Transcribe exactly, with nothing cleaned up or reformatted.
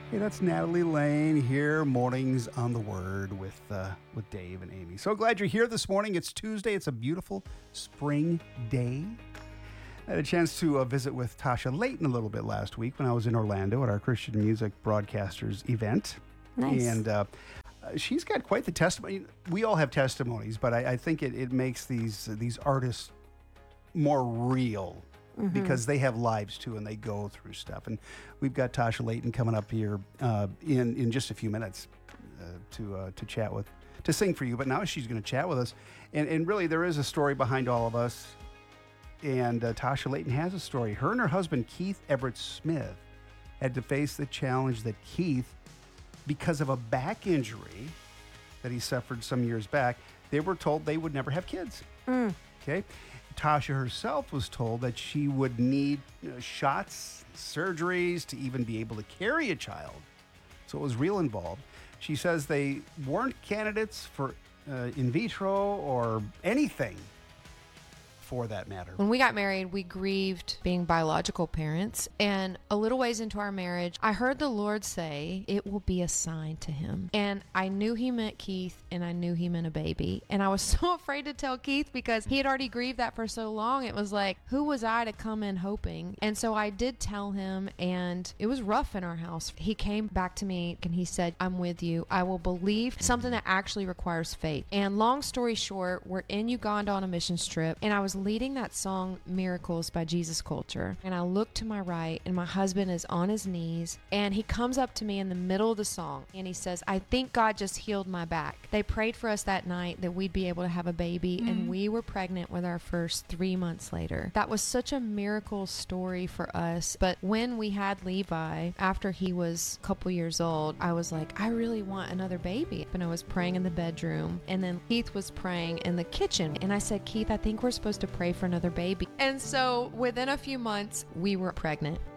Hey, that's Natalie Lane here, mornings on the Word with uh, with Dave and Amy. So glad you're here this morning. It's Tuesday. It's a beautiful spring day. I had a chance to uh, visit with Tasha Layton a little bit last week when I was in Orlando at our Christian Music Broadcasters event. Nice. And uh, she's got quite the testimony. We all have testimonies, but I, I think it, it makes these these artists more real. Mm-hmm. Because they have lives too, and they go through stuff. And we've got Tasha Layton coming up here uh, in in just a few minutes uh, to uh, to chat with, to sing for you. But now she's going to chat with us, and and really there is a story behind all of us. And uh, Tasha Layton has a story. Her and her husband Keith Everett Smith had to face the challenge that Keith, because of a back injury that he suffered some years back, they were told they would never have kids. Mm. Okay. Tasha herself was told that she would need you know, shots, surgeries to even be able to carry a child. So it was real involved. She says they weren't candidates for uh, in vitro or anything for that matter. When we got married, we grieved being biological parents. And a little ways into our marriage, I heard the Lord say, it will be a sign to him. And I knew he meant Keith, and I knew he meant a baby. And I was so afraid to tell Keith because he had already grieved that for so long. It was like, who was I to come in hoping? And so I did tell him, and it was rough in our house. He came back to me and he said, I'm with you. I will believe something that actually requires faith. And long story short, we're in Uganda on a mission trip, and I was leading that song Miracles by Jesus Culture, and I look to my right and my husband is on his knees, and he comes up to me in the middle of the song and he says, I think God just healed my back. They prayed for us that night that we'd be able to have a baby, mm-hmm. and we were pregnant with our first three months later. That was such a miracle story for us. But when we had Levi, after he was a couple years old, I was like, I really want another baby. And I was praying in the bedroom, and then Keith was praying in the kitchen, and I said, Keith, I think we're supposed to pray for another baby. And so within a few months, we were pregnant.